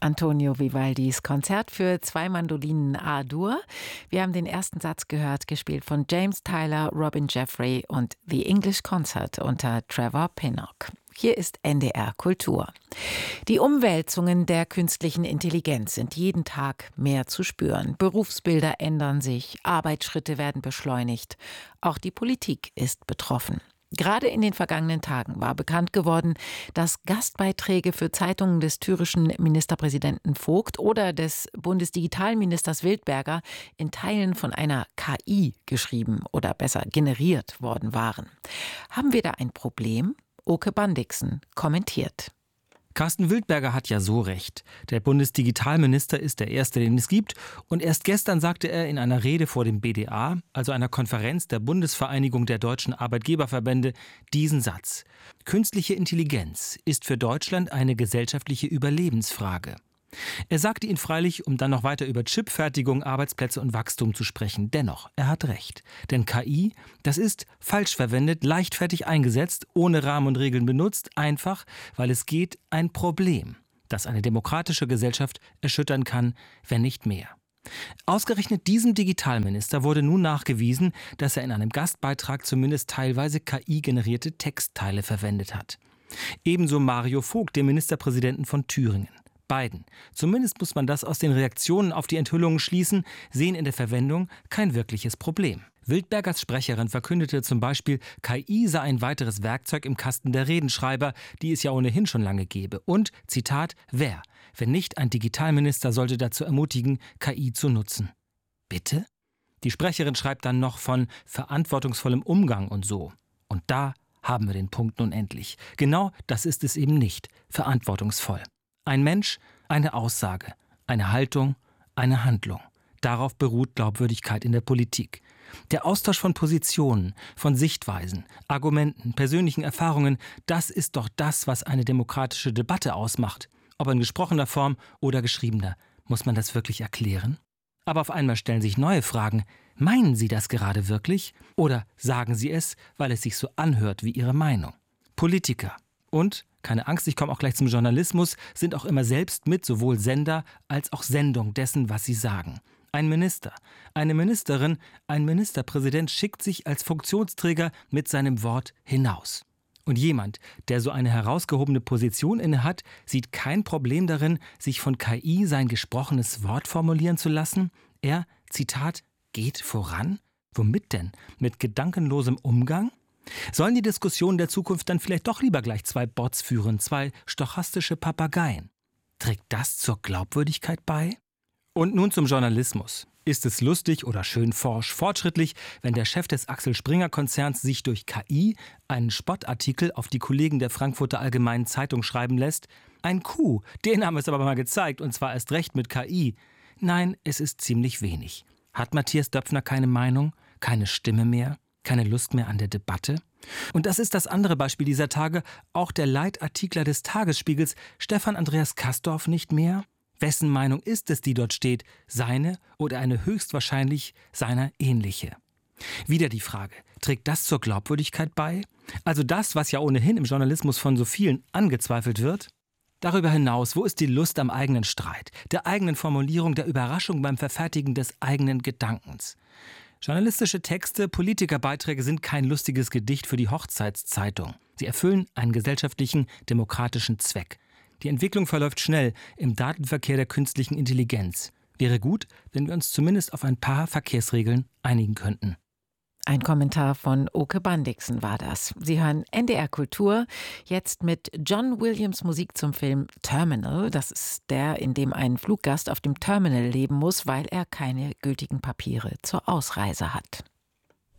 Antonio Vivaldis Konzert für 2 Mandolinen A-Dur. Wir haben den ersten Satz gehört, gespielt von James Tyler, Robin Jeffrey und The English Concert unter Trevor Pinnock. Hier ist NDR Kultur. Die Umwälzungen der künstlichen Intelligenz sind jeden Tag mehr zu spüren. Berufsbilder ändern sich, Arbeitsschritte werden beschleunigt. Auch die Politik ist betroffen. Gerade in den vergangenen Tagen war bekannt geworden, dass Gastbeiträge für Zeitungen des thürischen Ministerpräsidenten Vogt oder des Bundesdigitalministers Wildberger in Teilen von einer KI geschrieben oder besser generiert worden waren. Haben wir da ein Problem? Oke Bandixen kommentiert. Carsten Wildberger hat ja so recht. Der Bundesdigitalminister ist der erste, den es gibt. Und erst gestern sagte er in einer Rede vor dem BDA, also einer Konferenz der Bundesvereinigung der deutschen Arbeitgeberverbände, diesen Satz: Künstliche Intelligenz ist für Deutschland eine gesellschaftliche Überlebensfrage. Er sagte ihn freilich, um dann noch weiter über Chipfertigung, Arbeitsplätze und Wachstum zu sprechen. Dennoch, er hat recht. Denn KI, das ist falsch verwendet, leichtfertig eingesetzt, ohne Rahmen und Regeln benutzt, einfach, weil es geht, ein Problem, das eine demokratische Gesellschaft erschüttern kann, wenn nicht mehr. Ausgerechnet diesem Digitalminister wurde nun nachgewiesen, dass er in einem Gastbeitrag zumindest teilweise KI-generierte Textteile verwendet hat. Ebenso Mario Vogt, dem Ministerpräsidenten von Thüringen. Beiden, zumindest muss man das aus den Reaktionen auf die Enthüllungen schließen, sehen in der Verwendung kein wirkliches Problem. Wildbergers Sprecherin verkündete zum Beispiel, KI sei ein weiteres Werkzeug im Kasten der Redenschreiber, die es ja ohnehin schon lange gäbe. Und, Zitat, wer, wenn nicht ein Digitalminister, sollte dazu ermutigen, KI zu nutzen? Bitte? Die Sprecherin schreibt dann noch von verantwortungsvollem Umgang und so. Und da haben wir den Punkt nun endlich. Genau das ist es eben nicht, verantwortungsvoll. Ein Mensch, eine Aussage, eine Haltung, eine Handlung. Darauf beruht Glaubwürdigkeit in der Politik. Der Austausch von Positionen, von Sichtweisen, Argumenten, persönlichen Erfahrungen, das ist doch das, was eine demokratische Debatte ausmacht. Ob in gesprochener Form oder geschriebener. Muss man das wirklich erklären? Aber auf einmal stellen sich neue Fragen. Meinen Sie das gerade wirklich? Oder sagen Sie es, weil es sich so anhört wie Ihre Meinung? Politiker und, keine Angst, ich komme auch gleich zum Journalismus, sind auch immer selbst mit sowohl Sender als auch Sendung dessen, was sie sagen. Ein Minister, eine Ministerin, ein Ministerpräsident schickt sich als Funktionsträger mit seinem Wort hinaus. Und jemand, der so eine herausgehobene Position innehat, sieht kein Problem darin, sich von KI sein gesprochenes Wort formulieren zu lassen. Er, Zitat, geht voran? Womit denn? Mit gedankenlosem Umgang? Sollen die Diskussionen der Zukunft dann vielleicht doch lieber gleich 2 Bots führen, 2 stochastische Papageien? Trägt das zur Glaubwürdigkeit bei? Und nun zum Journalismus. Ist es lustig oder schön forsch fortschrittlich, wenn der Chef des Axel Springer Konzerns sich durch KI einen Spottartikel auf die Kollegen der Frankfurter Allgemeinen Zeitung schreiben lässt? Ein Coup, den haben wir es aber mal gezeigt, und zwar erst recht mit KI. Nein, es ist ziemlich wenig. Hat Matthias Döpfner keine Meinung, keine Stimme mehr? Keine Lust mehr an der Debatte? Und das ist das andere Beispiel dieser Tage, auch der Leitartikler des Tagesspiegels, Stefan Andreas Kastorf, nicht mehr? Wessen Meinung ist es, die dort steht? Seine oder eine höchstwahrscheinlich seiner ähnliche? Wieder die Frage, trägt das zur Glaubwürdigkeit bei? Also das, was ja ohnehin im Journalismus von so vielen angezweifelt wird? Darüber hinaus, wo ist die Lust am eigenen Streit, der eigenen Formulierung, der Überraschung beim Verfertigen des eigenen Gedankens? Journalistische Texte, Politikerbeiträge sind kein lustiges Gedicht für die Hochzeitszeitung. Sie erfüllen einen gesellschaftlichen, demokratischen Zweck. Die Entwicklung verläuft schnell im Datenverkehr der künstlichen Intelligenz. Wäre gut, wenn wir uns zumindest auf ein paar Verkehrsregeln einigen könnten. Ein Kommentar von Oke Bandixen war das. Sie hören NDR Kultur, jetzt mit John Williams Musik zum Film Terminal. Das ist der, in dem ein Fluggast auf dem Terminal leben muss, weil er keine gültigen Papiere zur Ausreise hat.